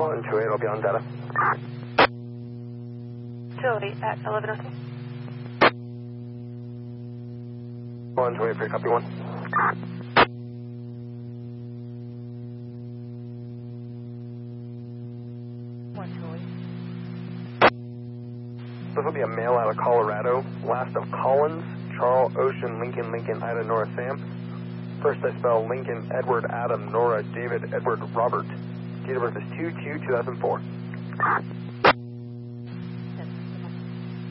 128, I'll be on data. 208 at 1102. 128, free copy 1. This will be a male out of Colorado. Last of Collins, Charles, Ocean, Lincoln, Lincoln, Ida, Nora, Sam. First I spell Lincoln, Edward, Adam, Nora, David, Edward, Robert. Date of birth is 2/2/2004.